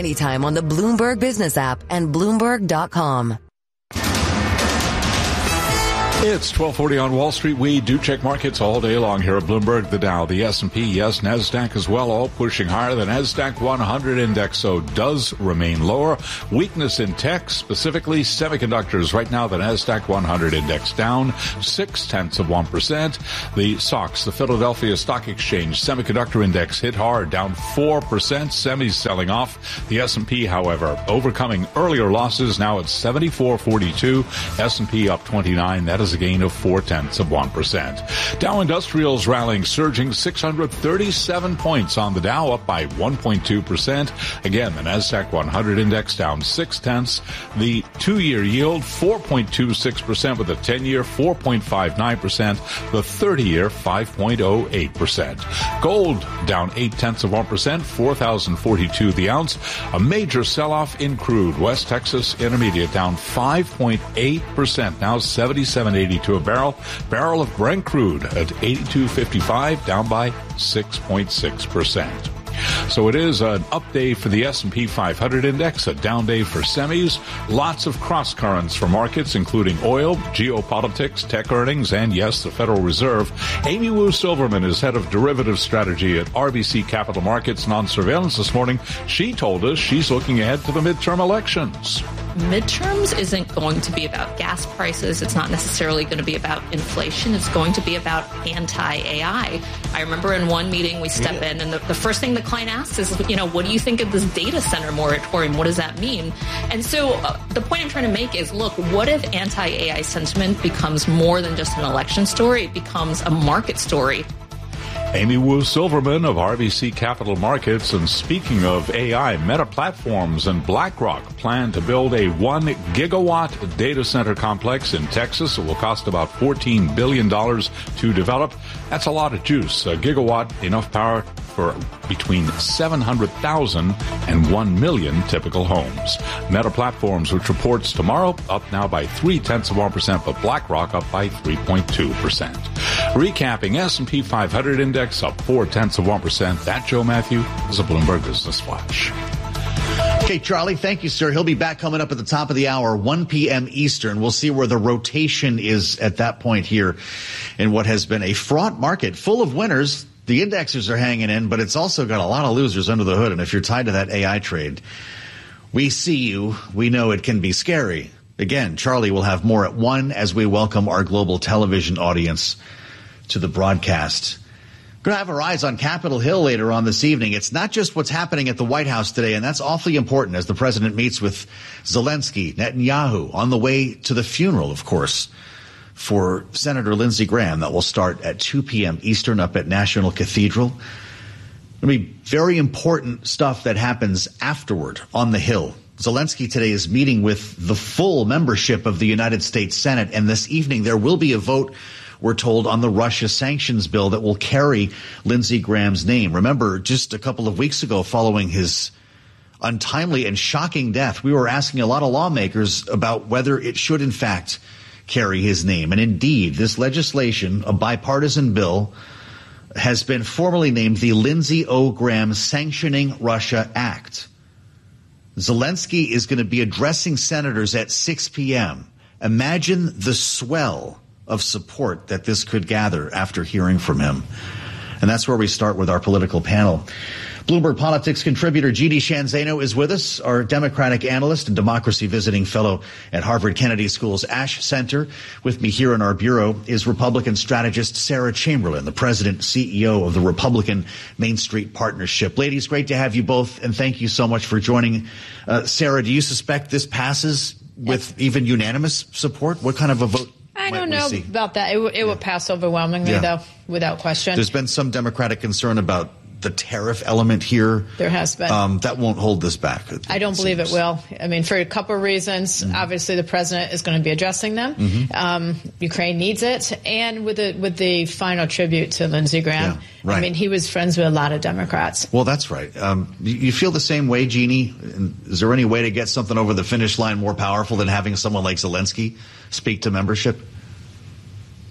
anytime on the Bloomberg Business app and Bloomberg.com. It's 1240 on Wall Street. We do check markets all day long here at Bloomberg. The Dow, the S&P, yes, NASDAQ as well, all pushing higher. The NASDAQ 100 index, so does remain lower. Weakness in tech, specifically semiconductors. Right now, the NASDAQ 100 index down 0.6%. The SOX, the Philadelphia Stock Exchange Semiconductor Index, hit hard, down 4%. Semis selling off. The S&P, however, overcoming earlier losses, now at 74.42. S&P up 29. That is a gain of 0.4%. Dow Industrials rallying, surging 637 points on the Dow, up by 1.2%. Again, the NASDAQ 100 index down 0.6. The 2-year yield 4.26%, with the 10-year 4.59%. The 30-year 5.08%. Gold down 0.8%, 4,042 the ounce. A major sell-off in crude. West Texas Intermediate down 5.8%, now 77.82 a barrel. Barrel of Brent crude at 82.55, down by 6.6%. So it is an up day for the S&P 500 index, a down day for semis. Lots of cross currents for markets, including oil, geopolitics, tech earnings, and yes, the Federal Reserve. Amy Wu Silverman is head of derivative strategy at RBC Capital Markets and on surveillance this morning. She told us she's looking ahead to the midterm elections. Midterms isn't going to be about gas prices. It's not necessarily going to be about inflation. It's going to be about anti-AI. I remember in one meeting we step in and the first thing the client asks is, what do you think of this data center moratorium? What does that mean? And so the point I'm trying to make is, look, what if anti-AI sentiment becomes more than just an election story? It becomes a market story. Amy Wu Silverman of RBC Capital Markets. And speaking of AI, Meta Platforms and BlackRock plan to build a 1 gigawatt data center complex in Texas. It will cost about $14 billion to develop. That's a lot of juice. A gigawatt, enough power for between 700,000 and 1 million typical homes. Meta Platforms, which reports tomorrow, up now by 0.3%, but BlackRock up by 3.2%. Recapping, S&P 500 index up 0.4%. That, Joe Matthew, is a Bloomberg Business Flash. Okay, Charlie, thank you, sir. He'll be back coming up at the top of the hour, 1 p.m. Eastern. We'll see where the rotation is at that point here in what has been a fraught market full of winners. The indexers are hanging in, but it's also got a lot of losers under the hood. And if you're tied to that AI trade, we see you. We know it can be scary. Again, Charlie will have more at 1 as we welcome our global television audience to the broadcast. We're going to have our eyes on Capitol Hill later on this evening. It's not just what's happening at the White House today, and that's awfully important as the president meets with Zelensky, Netanyahu, on the way to the funeral, of course, for Senator Lindsey Graham. That will start at 2 p.m. Eastern up at National Cathedral. There'll be very important stuff that happens afterward on the Hill. Zelensky today is meeting with the full membership of the United States Senate, and this evening there will be a vote, we're told, on the Russia sanctions bill that will carry Lindsey Graham's name. Remember, just a couple of weeks ago, following his untimely and shocking death, we were asking a lot of lawmakers about whether it should, in fact, carry his name. And indeed, this legislation, a bipartisan bill, has been formally named the Lindsey O. Graham Sanctioning Russia Act. Zelensky is going to be addressing senators at 6 p.m. Imagine the swell of support that this could gather after hearing from him. And that's where we start with our political panel. Bloomberg Politics contributor Jeannie Shanzano is with us, our Democratic analyst and democracy visiting fellow at Harvard Kennedy School's Ash Center. With me here in our bureau is Republican strategist Sarah Chamberlain, the president and CEO of the Republican Main Street Partnership. Ladies, great to have you both, and thank you so much for joining. Sarah, do you suspect this passes with even unanimous support? What kind of a vote? I don't know about that. It would pass overwhelmingly, though, without question. There's been some Democratic concern about the tariff element here. There has been. That won't hold this back. I don't believe it will. I mean, for a couple of reasons. Mm-hmm. Obviously, the president is going to be addressing them. Mm-hmm. Ukraine needs it. And with the final tribute to Lindsey Graham, right. I mean, he was friends with a lot of Democrats. Well, that's right. You feel the same way, Jeannie? Is there any way to get something over the finish line more powerful than having someone like Zelensky speak to membership?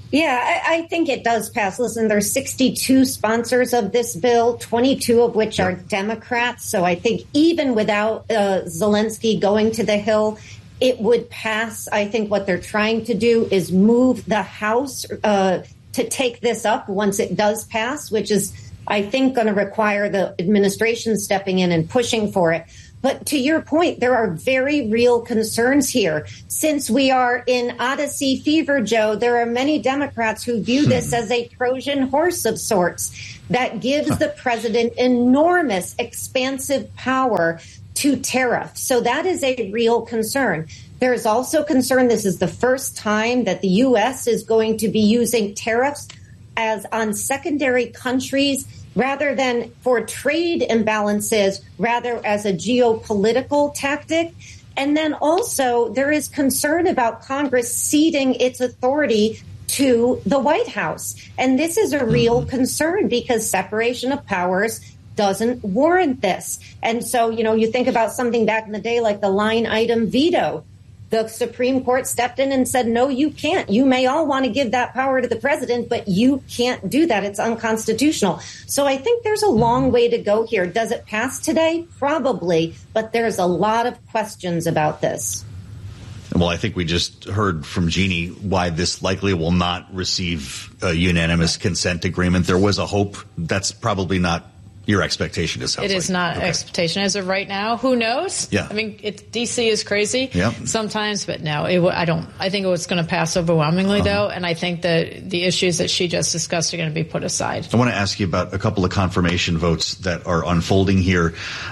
Yeah, I think it does pass. Listen, there's 62 sponsors of this bill, 22 of which are Democrats. So I think even without Zelensky going to the Hill, it would pass. I think what they're trying to do is move the House to take this up once it does pass, which is, I think, going to require the administration stepping in and pushing for it. But to your point, there are very real concerns here. Since we are in Odyssey fever, Joe, there are many Democrats who view this as a Trojan horse of sorts that gives the president enormous, expansive power to tariff. So that is a real concern. There is also concern this is the first time that the U.S. is going to be using tariffs as on secondary countries rather than for trade imbalances, rather as a geopolitical tactic. And then also there is concern about Congress ceding its authority to the White House. And this is a real concern because separation of powers doesn't warrant this. And so, you think about something back in the day like the line item veto. The Supreme Court stepped in and said, no, you can't. You may all want to give that power to the president, but you can't do that. It's unconstitutional. So I think there's a long way to go here. Does it pass today? Probably. But there's a lot of questions about this. Well, I think we just heard from Jeannie why this likely will not receive a unanimous consent agreement. There was a hope. That's probably not your expectation. It is not expectation as of right now. Who knows? Yeah. I mean, DC is crazy sometimes, but no, I think it was going to pass overwhelmingly though. And I think that the issues that she just discussed are going to be put aside. I want to ask you about a couple of confirmation votes that are unfolding here.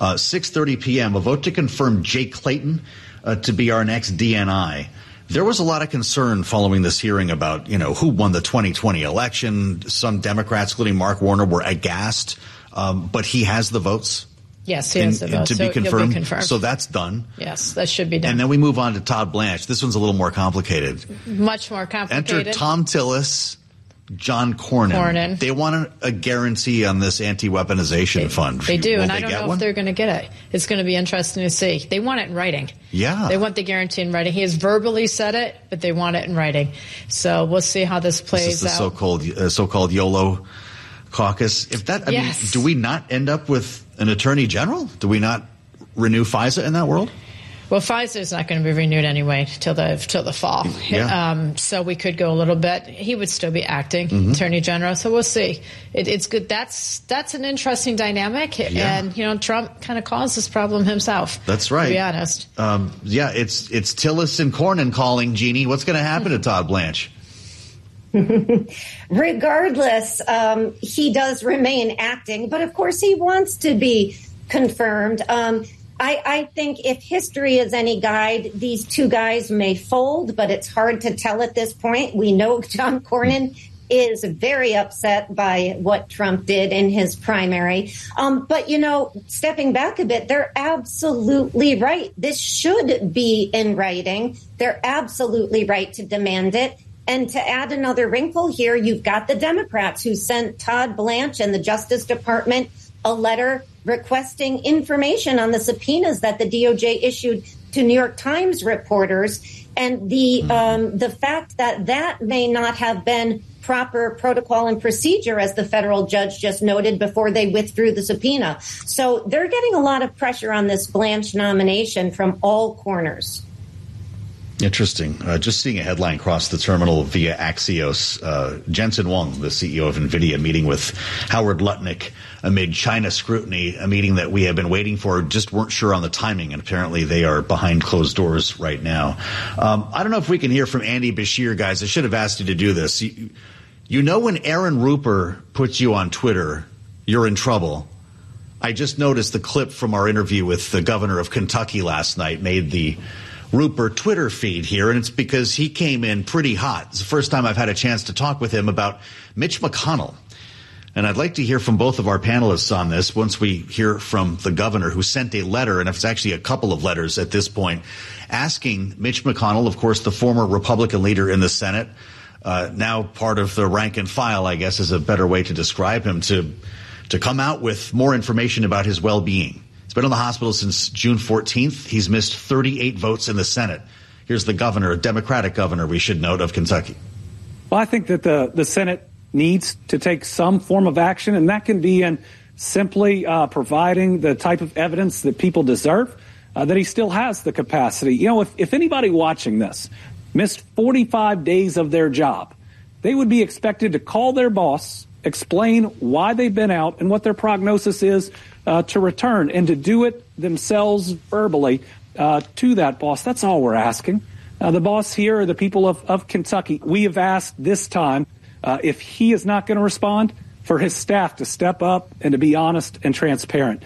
6:30 p.m. a vote to confirm Jake Clayton to be our next DNI. There was a lot of concern following this hearing about, who won the 2020 election. Some Democrats, including Mark Warner, were aghast. But he has the votes. Yes, he has the votes. To be confirmed. So that's done. Yes, that should be done. And then we move on to Todd Blanche. This one's a little more complicated. Much more complicated. Enter Tom Tillis, John Cornyn. They want a guarantee on this anti-weaponization fund. They do, and I don't know if they're going to get it. It's going to be interesting to see. They want it in writing. Yeah. They want the guarantee in writing. He has verbally said it, but they want it in writing. So we'll see how this plays out. This is the so-called YOLO caucus. I mean, do we not end up with an attorney general? Do we not renew FISA in that world? Well, FISA is not going to be renewed anyway till the fall. Yeah. So we could go a little bit. He would still be acting attorney general. So we'll see. It's good. That's an interesting dynamic. Yeah. And, Trump kind of caused this problem himself. That's right. To be honest. It's Tillis and Cornyn calling, Jeannie. What's going to happen to Todd Blanche? Regardless, he does remain acting, but of course he wants to be confirmed. I think if history is any guide, these two guys may fold, but it's hard to tell at this point. We know John Cornyn is very upset by what Trump did in his primary. But, stepping back a bit, they're absolutely right. This should be in writing. They're absolutely right to demand it. And to add another wrinkle here, you've got the Democrats who sent Todd Blanche and the Justice Department a letter requesting information on the subpoenas that the DOJ issued to New York Times reporters. And the fact that may not have been proper protocol and procedure, as the federal judge just noted, before they withdrew the subpoena. So they're getting a lot of pressure on this Blanche nomination from all corners. Interesting. Just seeing a headline cross the terminal via Axios. Jensen Huang, the CEO of NVIDIA, meeting with Howard Lutnick amid China scrutiny, a meeting that we have been waiting for, just weren't sure on the timing, and apparently they are behind closed doors right now. I don't know if we can hear from Andy Bashir, guys. I should have asked you to do this. When Aaron Rupert puts you on Twitter, you're in trouble. I just noticed the clip from our interview with the governor of Kentucky last night made the Rupert Twitter feed here, and it's because he came in pretty hot. It's the first time I've had a chance to talk with him about Mitch McConnell. And I'd like to hear from both of our panelists on this once we hear from the governor, who sent a letter, and it's actually a couple of letters at this point, asking Mitch McConnell, of course, the former Republican leader in the Senate, now part of the rank and file, I guess is a better way to describe him, to come out with more information about his well-being. He's been in the hospital since June 14th. He's missed 38 votes in the Senate. Here's the governor, a Democratic governor, we should note, of Kentucky. Well, I think that the Senate needs to take some form of action, and that can be in simply providing the type of evidence that people deserve, that he still has the capacity. You know, if anybody watching this missed 45 days of their job, they would be expected to call their boss, explain why they've been out and what their prognosis is to return, and to do it themselves verbally to that boss. That's all we're asking. The boss here are the people of Kentucky. We have asked this time, if he is not going to respond, for his staff to step up and to be honest and transparent.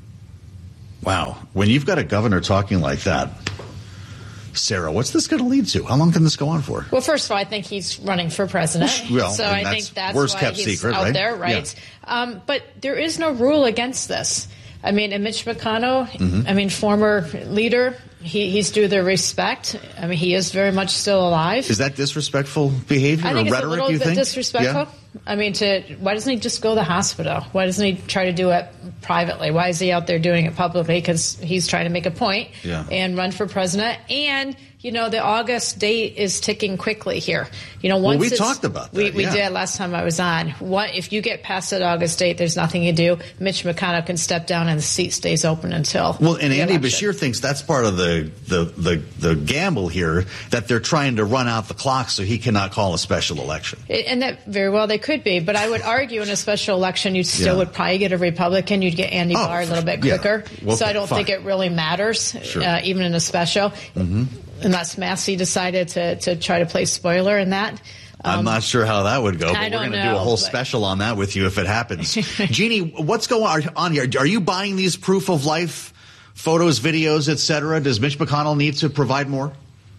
Wow. When you've got a governor talking like that, Sarah, what's this going to lead to? How long can this go on for? Well, first of all, I think he's running for president. Well, so I think that's worst why kept he's secret, out right? there, right? Yeah. But there is no rule against this. I mean, and Mitch McConnell, former leader, he's due the respect. I mean, he is very much still alive. Is that disrespectful behavior or rhetoric, you think? I think it's a little bit disrespectful. Yeah. I mean, why doesn't he just go to the hospital? Why doesn't he try to do it privately? Why is he out there doing it publicly? Because he's trying to make a point and run for president. And, you know, the August date is ticking quickly here. You know, once we talked about that. We did last time I was on. If you get past that August date, there's nothing you do. Mitch McConnell can step down and the seat stays open until. Well, and Andy Beshear thinks that's part of the gamble here, that they're trying to run out the clock so he cannot call a special election. And that very well they could be, but I would argue in a special election you still would probably get a Republican. You'd get Andy Barr a little bit quicker. Well, so I don't think it really matters, even in a special, unless Massey decided to try to play spoiler in that. I'm not sure how that would go, but we're going to do a whole special on that with you if it happens. Jeannie, what's going on here? Are you buying these proof of life photos, videos, et cetera? Does Mitch McConnell need to provide more?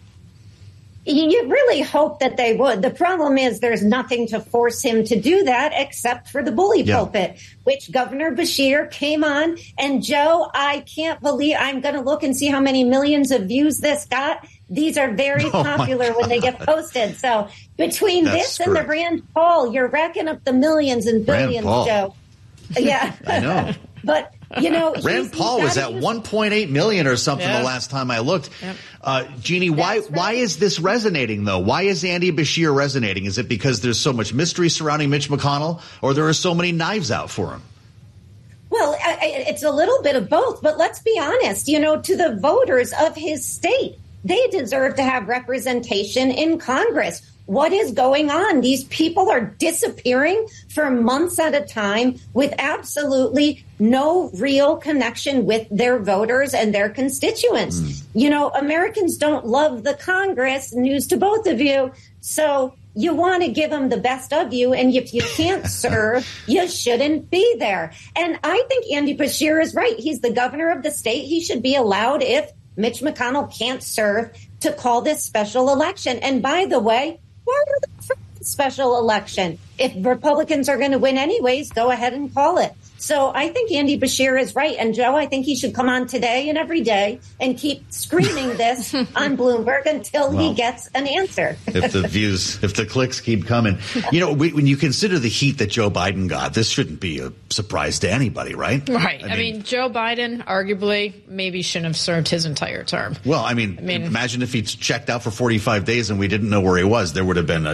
You really hope that they would. The problem is there's nothing to force him to do that except for the bully pulpit, which Governor Beshear came on. And Joe, I can't believe I'm going to look and see how many millions of views this got. These are very popular when they get posted. So between this and the Rand Paul, you're racking up the millions and billions, Joe. Yeah. I know. But, you know, Rand Paul was at 1.8 million or something the last time I looked. Jeannie, why is this resonating, though? Why is Andy Beshear resonating? Is it because there's so much mystery surrounding Mitch McConnell, or there are so many knives out for him? Well, it's a little bit of both. But let's be honest, you know, to the voters of his state, they deserve to have representation in Congress. What is going on? These people are disappearing for months at a time with absolutely no real connection with their voters and their constituents. You know, Americans don't love the Congress, news to both of you. So you want to give them the best of you. And if you can't serve, you shouldn't be there. And I think Andy Beshear is right. He's the governor of the state. He should be allowed, if Mitch McConnell can't serve, to call this special election. And by the way, why are they for the special election? If Republicans are going to win anyways, go ahead and call it. So I think Andy Beshear is right. And Joe, I think he should come on today and every day and keep screaming this on Bloomberg until he gets an answer. If the clicks keep coming. You know, when you consider the heat that Joe Biden got, this shouldn't be a surprise to anybody, right? Right. I mean, Joe Biden arguably maybe shouldn't have served his entire term. Well, I mean imagine if he checked out for 45 days and we didn't know where he was. There would have been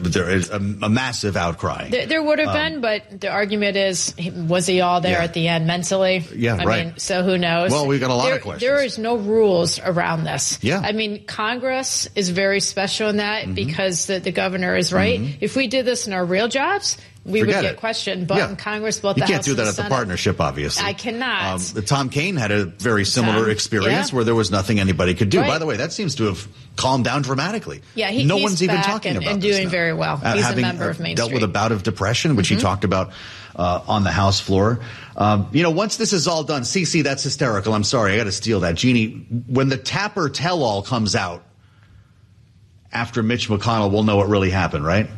a massive outcry. There would have been, but the argument is, was he all there at the end mentally? Yeah, I mean, so who knows? Well, we've got a lot of questions. There is no rules around this. Yeah. I mean, Congress is very special in that because the governor is right. If we did this in our real jobs, we would get questioned. But in Congress, both the House and the Senate. You can't do that at the partnership, obviously. I cannot. Tom Kaine had a very similar experience where there was nothing anybody could do. By the way, that seems to have calmed down dramatically. Yeah, no one's even talking about and this doing now. very well. He's a member of Main Street. Dealt with a bout of depression, which he talked about on the House floor. You know, once this is all done, CC, that's hysterical. I'm sorry, I got to steal that. Jeannie, when the Tapper tell-all comes out after Mitch McConnell, we'll know what really happened, right?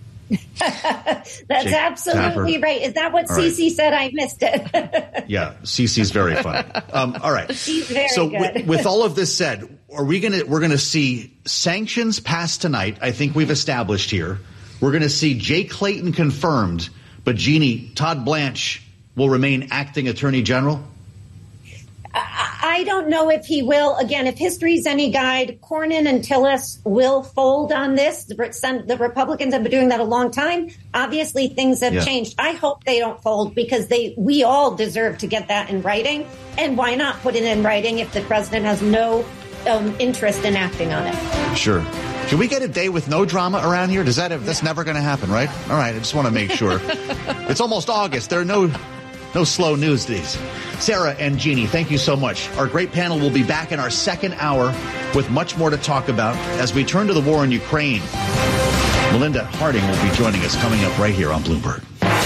That's absolutely right. Is that what Cece said? I missed it. Yeah, Cece's very fun. All right. She's very good. With all of this said, we're gonna see sanctions passed tonight. I think we've established here. We're gonna see Jay Clayton confirmed, but Jeannie, Todd Blanche will remain acting attorney general. I I don't know if he will. Again, if history's any guide, Cornyn and Tillis will fold on this. The Republicans have been doing that a long time. Obviously, things have changed. I hope they don't fold because we all deserve to get that in writing. And why not put it in writing if the president has no interest in acting on it? Sure. Can we get a day with no drama around here? That's never going to happen, right? All right. I just want to make sure. It's almost August. There are no slow news days. Sarah and Jeannie, thank you so much. Our great panel will be back in our second hour with much more to talk about as we turn to the war in Ukraine. Melinda Harding will be joining us coming up right here on Bloomberg.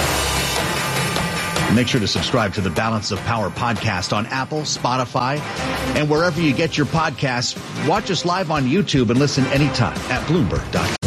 Make sure to subscribe to the Balance of Power podcast on Apple, Spotify, and wherever you get your podcasts. Watch us live on YouTube and listen anytime at Bloomberg.com.